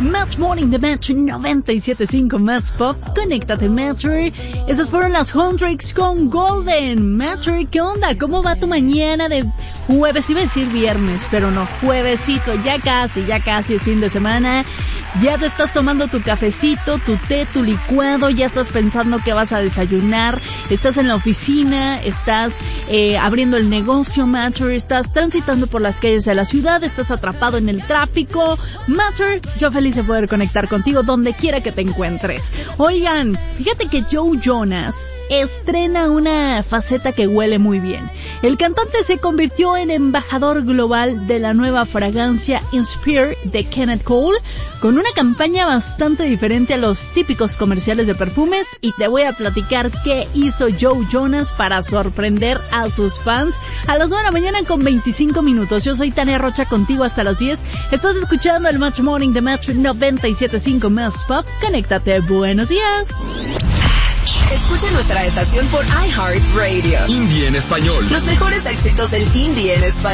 Match Morning de Match 97.5 más pop. Conéctate, Matcher. Esas fueron las Huntrix con Golden. Matcher, ¿qué onda? ¿Cómo va tu mañana de jueves? Iba a decir viernes, pero no, juevesito. Ya casi es fin de semana. Ya te estás tomando tu cafecito, tu té, tu licuado. Ya estás pensando que vas a desayunar. Estás en la oficina. Estás abriendo el negocio, Matcher. Estás transitando por las calles de la ciudad. Estás atrapado en el tráfico. Matcher, yo feliz de poder conectar contigo donde quiera que te encuentres. Oigan, fíjate que Joe Jonas estrena una faceta que huele muy bien. El cantante se convirtió en embajador global de la nueva fragancia Inspire de Kenneth Cole, con una campaña bastante diferente a los típicos comerciales de perfumes, y te voy a platicar qué hizo Joe Jonas para sorprender a sus fans a las 9 de la mañana con 25 minutos. Yo soy Tania Rocha, contigo hasta las 10. Estás escuchando el Match Morning de Match 97.5 más pop. Conéctate, buenos días. Escucha nuestra estación por iHeartRadio. Indie en español. Los mejores éxitos del indie en español.